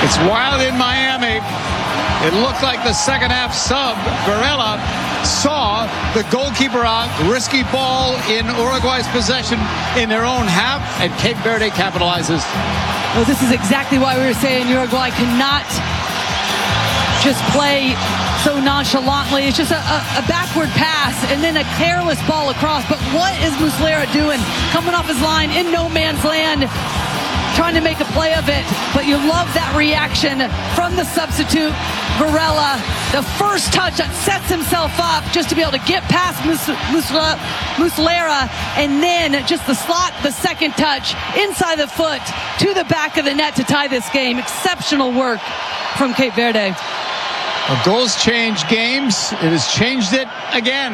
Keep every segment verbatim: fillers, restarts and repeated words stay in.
It's wild in Miami. It looked like the second half sub, Varela, saw the goalkeeper out, risky ball in Uruguay's possession in their own half, and Cape Verde capitalizes. Well, this is exactly why we were saying Uruguay cannot just play so nonchalantly. It's just a, a, a backward pass and then a careless ball across. But what is Muslera doing? Coming off his line in no man's land, trying to make a play of it. But you love that reaction from the substitute, Varela. The first touch that sets himself up just to be able to get past Mus- Muslera, Muslera, and then just the slot, the second touch inside the foot to the back of the net to tie this game. Exceptional work from Cape Verde. Well, goals change games. It has changed it again,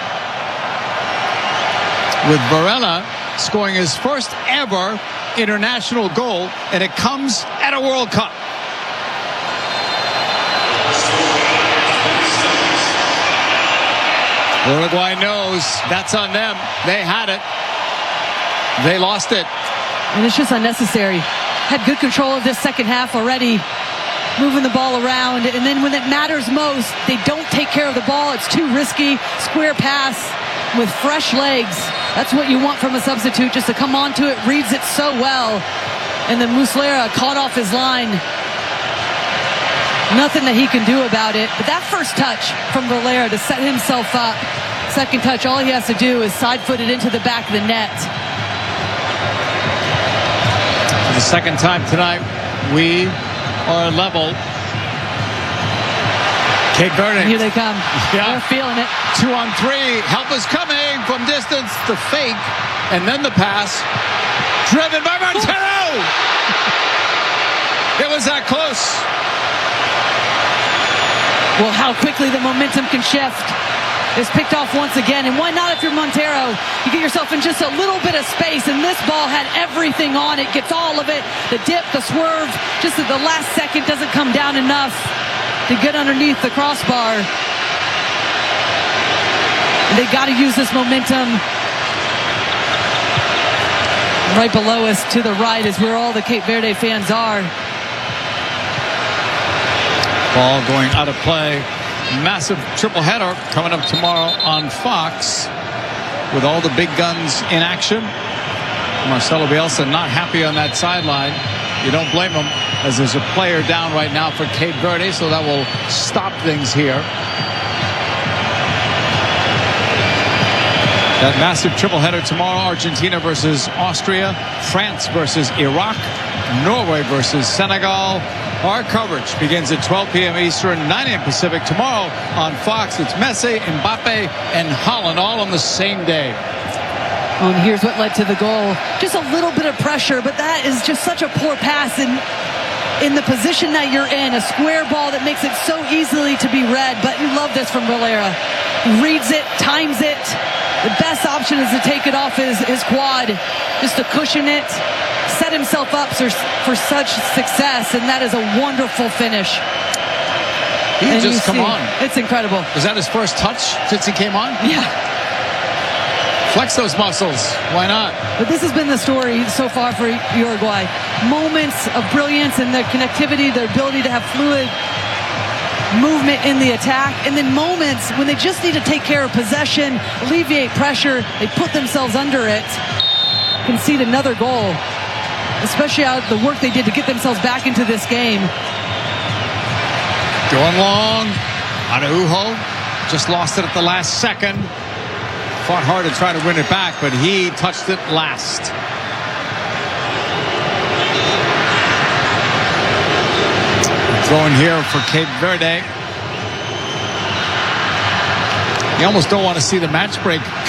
with Varela scoring his first ever international goal, and it comes at a World Cup. Uruguay knows that's on them. They had it. They lost it. And it's just unnecessary. Had good control of this second half already, moving the ball around, and then when it matters most, they don't take care of the ball. It's too risky. Square pass with fresh legs. That's what you want from a substitute, just to come onto it, reads it so well. And then Muslera caught off his line. Nothing that he can do about it. But that first touch from Varela to set himself up, second touch, all he has to do is side-foot it into the back of the net. For the second time tonight, we are level. Cape Verde. And here they come. Yeah. They're feeling it. Two on three. Help is coming from distance. The fake. And then the pass. Driven by Montero. It was that close. Well, how quickly the momentum can shift. It's picked off once again. And why not if you're Montero? You get yourself in just a little bit of space, and this ball had everything on it. Gets all of it. The dip, the swerve. Just at the last second doesn't come down enough to get underneath the crossbar. They got to use this momentum. Right below us to the right is where all the Cape Verde fans are. Ball going out of play. Massive triple header coming up tomorrow on Fox with all the big guns in action. Marcelo Bielsa not happy on that sideline. You don't blame him, as there's a player down right now for Cape Verde, so that will stop things here. That massive triple header tomorrow: Argentina versus Austria, France versus Iraq, Norway versus Senegal. Our coverage begins at twelve p m Eastern, nine a m Pacific tomorrow on Fox. It's Messi, Mbappe, and Haaland all on the same day. Oh, and here's what led to the goal. Just a little bit of pressure, but that is just such a poor pass in, in the position that you're in. A square ball that makes it so easily to be read, but you love this from Varela. He reads it, times it. The best option is to take it off his, his quad, just to cushion it, set himself up for, for such success, and that is a wonderful finish. He And just come see, on. It's incredible. Is that his first touch since he came on? Yeah. Flex those muscles. Why not? But this has been the story so far for Uruguay. Moments of brilliance and their connectivity, their ability to have fluid movement in the attack, and then moments when they just need to take care of possession, alleviate pressure, they put themselves under it, concede another goal, especially out the work they did to get themselves back into this game. Going long. Araujo just lost it at the last second. Fought hard to try to win it back, but he touched it last. Throwing here for Cape Verde. You almost don't want to see the match break